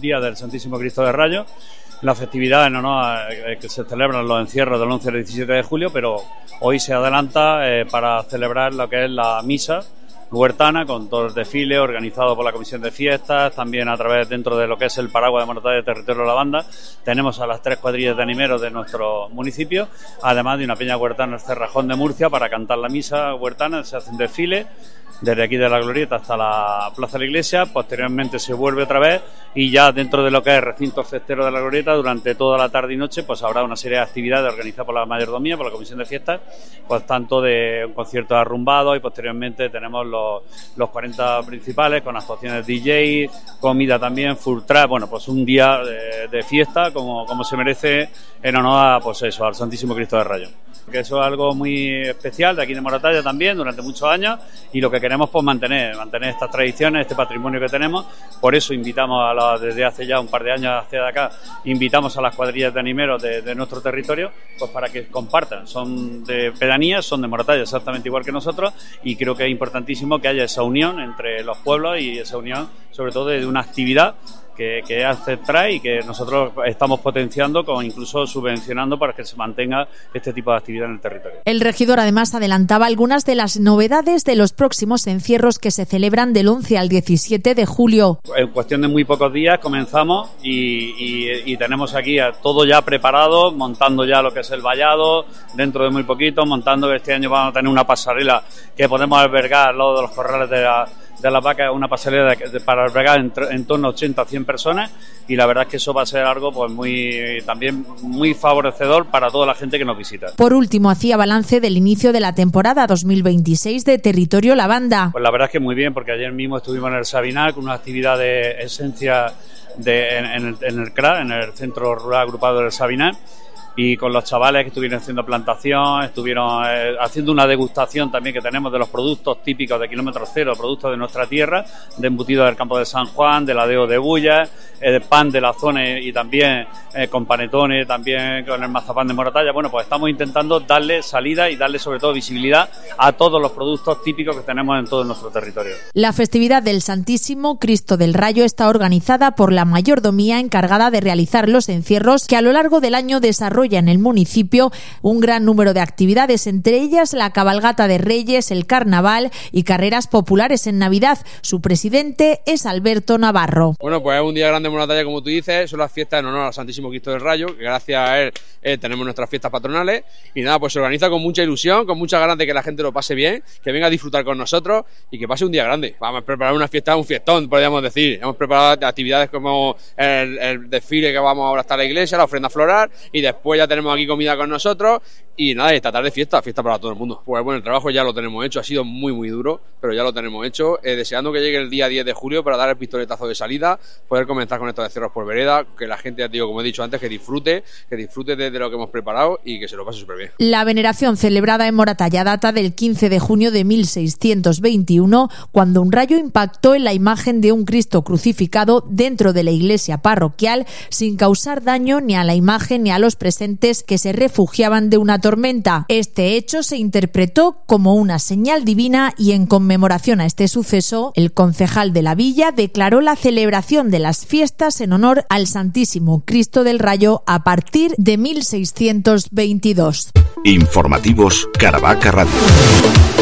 Día del Santísimo Cristo del Rayo, la festividad en honor a que se celebran los encierros del 11 al 17 de julio, pero hoy se adelanta para celebrar lo que es la misa huertana, con todo el desfile organizado por la Comisión de Fiestas, también a través dentro de lo que es el paraguas de Moratalla de Territorio de la Banda. Tenemos a las 3 cuadrillas de animeros de nuestro municipio, además de una peña huertana en el Cerrajón de Murcia para cantar la misa huertana. Se hace un desfile desde aquí de la Glorieta hasta la Plaza de la Iglesia, posteriormente se vuelve otra vez y ya dentro de lo que es el recinto festero de la Glorieta, durante toda la tarde y noche, pues habrá una serie de actividades organizadas por la mayordomía, por la Comisión de Fiestas, pues tanto de un concierto arrumbado y posteriormente tenemos los 40 principales con actuaciones DJ, comida también, full track, bueno, pues un día de fiesta como se merece en honor a, pues eso, al Santísimo Cristo del Rayo. Que eso es algo muy especial de aquí de Moratalla también durante muchos años, y lo que queremos pues mantener estas tradiciones, este patrimonio que tenemos. Por eso invitamos desde hace ya un par de años hacia acá, invitamos a las cuadrillas de animeros de nuestro territorio, pues para que compartan. Son de pedanías, son de Moratalla exactamente igual que nosotros, y creo que es importantísimo que haya esa unión entre los pueblos y esa unión sobre todo de una actividad que trae y que nosotros estamos potenciando, incluso subvencionando para que se mantenga este tipo de actividad en el territorio. El regidor además adelantaba algunas de las novedades de los próximos encierros que se celebran del 11 al 17 de julio. En cuestión de muy pocos días comenzamos y tenemos aquí todo ya preparado, montando ya lo que es el vallado, dentro de muy poquito, montando que este año vamos a tener una pasarela que podemos albergar al lado de los corrales de la vaca, una pasarela para albergar en torno a 80 a 100 personas, y la verdad es que eso va a ser algo pues también muy favorecedor para toda la gente que nos visita. Por último, hacía balance del inicio de la temporada 2026 de Territorio La Banda. Pues la verdad es que muy bien, porque ayer mismo estuvimos en el Sabinar con una actividad de esencia en el CRA, en el Centro Rural Agrupado del Sabinar, y con los chavales que estuvieron haciendo plantación, estuvieron haciendo una degustación también que tenemos de los productos típicos de Kilómetro Cero, productos de nuestra tierra, de embutidos del campo de San Juan, de ladeo de Bullas, de pan de la zona y también con panetones, también con el mazapán de Moratalla. Bueno, pues estamos intentando darle salida y darle sobre todo visibilidad a todos los productos típicos que tenemos en todo nuestro territorio. La festividad del Santísimo Cristo del Rayo está organizada por la mayordomía encargada de realizar los encierros, que a lo largo del año desarrolla en el municipio un gran número de actividades, entre ellas la cabalgata de Reyes, el carnaval y carreras populares en Navidad. Su presidente es Alberto Navarro. Bueno, pues es un día grande en Moratalla, como tú dices, son las fiestas en honor al Santísimo Cristo del Rayo, que gracias a él tenemos nuestras fiestas patronales, y nada, pues se organiza con mucha ilusión, con muchas ganas de que la gente lo pase bien, que venga a disfrutar con nosotros y que pase un día grande. Vamos a preparar una fiesta, un fiestón, podríamos decir. Hemos preparado actividades como el desfile que vamos ahora hasta la iglesia, la ofrenda floral, y después ya tenemos aquí comida con nosotros, y nada, esta tarde fiesta para todo el mundo. Pues bueno, el trabajo ya lo tenemos hecho, ha sido muy duro, pero ya lo tenemos hecho, deseando que llegue el día 10 de julio para dar el pistoletazo de salida, poder comenzar con estos encierros por vereda, que la gente, ya te digo, como he dicho antes, que disfrute de lo que hemos preparado y que se lo pase súper bien. La veneración celebrada en Moratalla data del 15 de junio de 1621, cuando un rayo impactó en la imagen de un Cristo crucificado dentro de la iglesia parroquial, sin causar daño ni a la imagen ni a los presentes, que se refugiaban de una tormenta. Este hecho se interpretó como una señal divina, y en conmemoración a este suceso, el concejal de la villa declaró la celebración de las fiestas en honor al Santísimo Cristo del Rayo a partir de 1622. Informativos Caravaca Radio.